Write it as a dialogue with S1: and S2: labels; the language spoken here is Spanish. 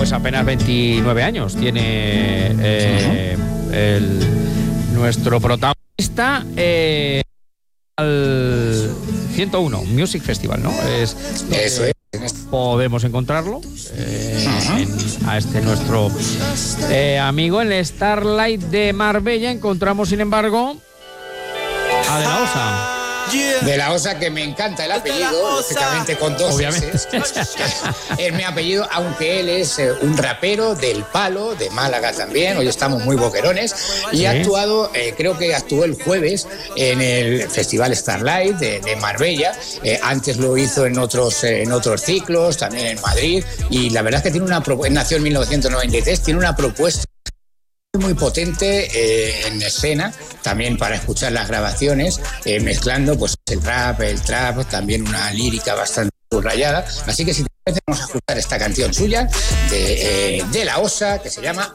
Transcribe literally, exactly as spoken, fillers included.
S1: pues apenas veintinueve años tiene eh, uh-huh. el, nuestro protagonista eh, al ciento uno Music Festival, ¿no? Es,
S2: Eso es.
S1: Podemos encontrarlo eh, uh-huh. en, a este nuestro eh, amigo en el Starlight de Marbella. Encontramos, sin embargo, a De La Osa.
S2: De La Osa, que me encanta el apellido, lógicamente con dos S. Es mi apellido, aunque él es un rapero del Palo, de Málaga también. Hoy estamos muy boquerones. Y ¿sí? ha actuado, eh, creo que actuó el jueves en el Festival Starlight de, de Marbella. Eh, antes lo hizo en otros, eh, en otros ciclos, también en Madrid. Y la verdad es que tiene una propuesta, nació en mil novecientos noventa y tres, tiene una propuesta muy potente eh, en escena, también para escuchar las grabaciones, eh, mezclando pues el rap, el trap, también una lírica bastante subrayada. Así que si te parece, vamos a escuchar esta canción suya de, eh, de La Osa, que se llama